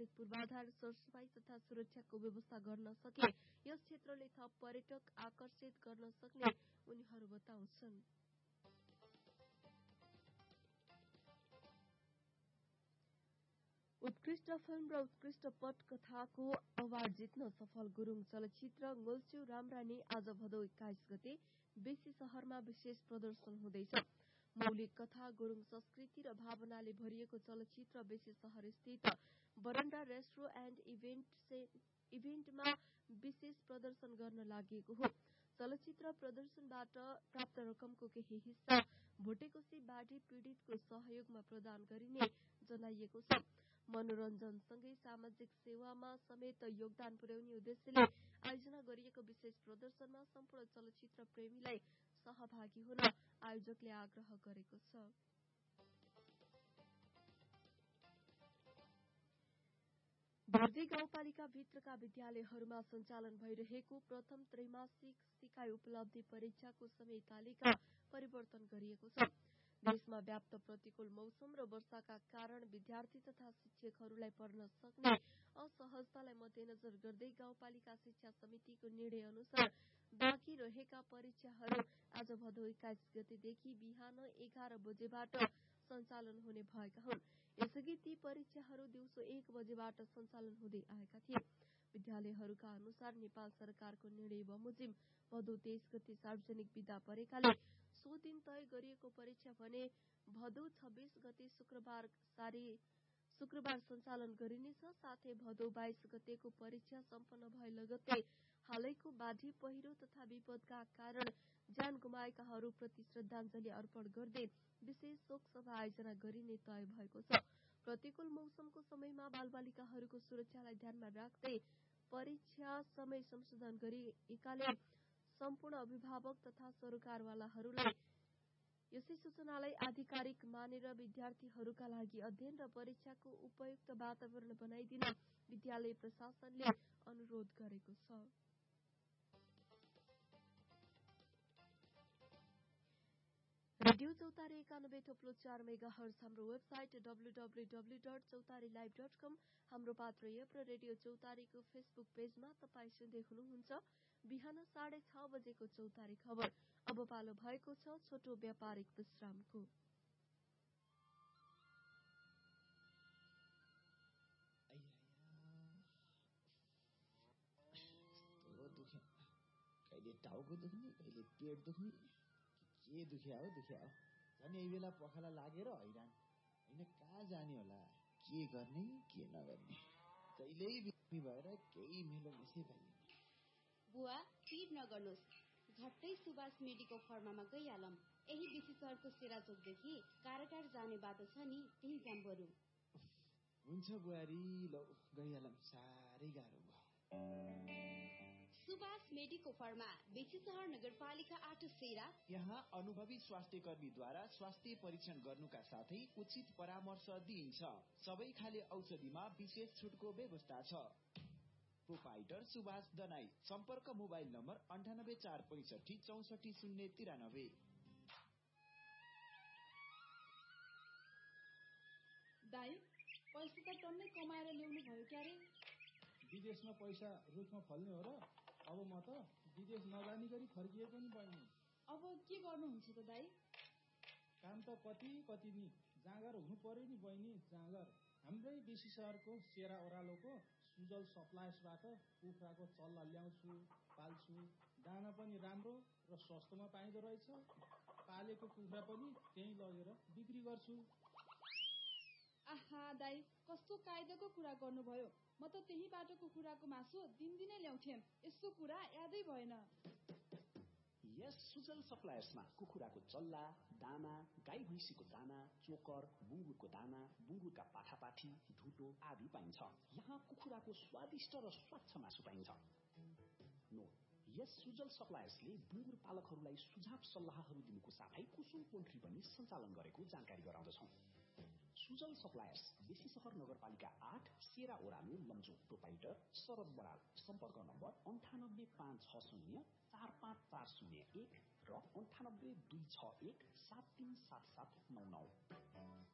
आवश्यक पूर्वाधार, सरसफाई तथा सुरक्षाको व्यवस्था गर्न सके यस क्षेत्रले थप पर्यटक आकर्षित गर्न सक्ने उनीहरू बताउँछन्। उत्कृष्ट फिल्म र उत्कृष्ट पटकथाको अवार्ड जित्न सफल गुरुङ चलचित्र गोल्च्यु राम्रानी आज भदौ 21 गते बेसी शहरमा विशेष प्रदर्शन हुँदैछ। मौलिक कथा, गुरुङ संस्कृति र भावनाले भरिएको चलचित्र बेसी शहर स्थित बरन्डा रेस्ट्रो एन्ड इभेन्टमा विशेष प्रदर्शन गर्न लागि हो। चलचित्र प्रदर्शनबाट प्राप्त रकमको केही हिस्सा भोटेकोशी बाढी पीडितको सहयोगमा प्रदान गरिने जनाइएको छ। मनोरञ्जनसँगै सामाजिक सेवामा समेत योगदान पुर्याउने उद्देश्यले आयोजना गरिएको विशेष प्रदर्शनमा सम्पूर्ण चलचित्र प्रेमीलाई सहभागी हुन आयोजकले आग्रह गरेको छ। भेर्दी गाउँपालिका भित्रका विद्यालयहरूमा सञ्चालन भइरहेको प्रथम त्रैमासिक सिकाइ उपलब्धि परीक्षाको समय तालिका परिवर्तन गरिएको छ। देशमा व्याप्त प्रतिकूल मौसम र वर्षाका कारण विद्यार्थी तथा शिक्षकहरूलाई पढ्न सक्ने असहजतालाई मध्यनजर गर्दै गाउँपालिका शिक्षा समितिको निर्णय अनुसार बाँकी रहेका परीक्षाहरू आज भदौ 21 गतेदेखि बिहान 11 बजेबाट सञ्चालन हुने भएका हुन्। यसअघि ती परीक्षाहरू दिउँसो 1 बजेबाट सञ्चालन हुँदै आएका थिए। विद्यालयहरूका अनुसार नेपाल सरकारको निर्णय बमोजिम भदौ 23 गते सार्वजनिक बिदा परेकाले सो दिन तय गरिएको परीक्षा भने भदौ 26 गते शुक्रबार सञ्चालन गरिनेछ। साथै भदौ 22 गतेको परीक्षा सम्पन्न भए लगत्तै हालैको बाढी, पहिरो तथा विपदका कारण ज्यान गुमाएकाहरूप्रति श्रद्धाञ्जली अर्पण गर्दै विशेष शोक सभा आयोजना गरिने तय भएको छ। प्रतिकूल मौसमको समयमा बालबालिकाहरूको सुरक्षालाई ध्यानमा राख्दै परीक्षा समय संशोधन गरिएकाले सम्पूर्ण अभिभावक तथा सरकारवालाहरूलाई यसै सूचनालाई आधिकारिक मानेर विद्यार्थीहरूका लागि अध्ययन र परीक्षाको उपयुक्त वातावरण बनाइदिन विद्यालय प्रशासनले अनुरोध गरेको छ। रेडियो चौतारी 91.4 मेगाहर्ज, हाम्रो वेबसाइट www.चौतारीलाइभ.com, हाम्रो पात्र एप र रेडियो चौतारीको फेसबुक पेजमा तपाईँ सुन्दै हुनुहुन्छ बिहान 6:30 बजेको चौतारी खबर। अब पालो भएको छ छोटो व्यापारिक विश्रामको। कहिले टाउको दुख्ने, कहिले पेट दुख्ने, के दुख्या हो झन् यही बेला पखाला लागेर हैरान होइन, कहाँ जाने होला, के गर्ने के नगर्ने, कहिल्यै बिक्री भएर केही मेलो मिसै पाइएन। बुवा पिर नगर्नुहोस्, झट्टै सुभाष मेडिको फर्मामा गइहालौँ। यही बेसी सहरको सेराचोकदेखि काराटार जाने बाटो छ नि, त्यही जाम बरु। हुन्छ बुहारी, लौ गइहालौँ, साह्रै गाह्रो भयो। सुभाष मेडिको फर्मा, बेसी सहर नगरपालिका 8 सेरा। यहाँ अनुभवी स्वास्थ्य कर्मीद्वारा स्वास्थ्य परीक्षण गर्नुका साथै उचित परामर्श दिइन्छ। सबै खाले औषधिमा विशेष छुटको व्यवस्था छ। प्रोपाइटर सुभाष दनाई, सम्पर्क मोबाइल नम्बर 9846 64093। दाइ, पैसा त टन्नै कमाएर ल्याउनु भयो क्यारे? विदेशमा पैसा रुखमा फल्ने हो र? अब म त विदेश नजानी गरी फर्किए पनि बहिनी। अब के गर्नुहुन्छ त दाइ? काम त कति नि, जाँगर हुनु पर्यो नि बहिनी, जाँगर। हाम्रै बेसी सहरको सेरा ओह्रालोको सुजल सप्लायर्सबाट कुखुराको चल्ला ल्याउँछु, पाल्छु। दाना पनि राम्रो र सस्तोमा पाइँदो रहेछ। पालेको कुखुरा पनि त्यहीँ लगेर बिक्री गर्छु। आहा दाइ, कस्तो कायदाको कुरा गर्नुभयो। म त त्यही बाटोको कुखुराको मासु दिनदिनै ल्याउँथेँ, यसो कुरा यादै भएन। यस सुजल सप्लायर्समा कुखुराको चल्ला, दाना, गाई भैँसीको दाना, चोकर, बुङ्गुरको दाना, बुङ्गुरका पाठापाठी, ढुटो आदि पाइन्छ। यहाँ कुखुराको स्वादिष्ट र स्वच्छ मासु पाइन्छ। यस सुजल सप्लायर्सले बुङ्गुर पालकहरूलाई सुझाव सल्लाहहरू दिनुको साथै कुसुम पोल्ट्री पनि सञ्चालन गरेको जानकारी गराउँदछौँ। सुजल सप्लायर्स, बेसी सहर नगरपालिका 8 सेरा ओरालो लम्जू। प्रोपाइटर शरद बराल, सम्पर्क नम्बर 9856045401 र 982617377799।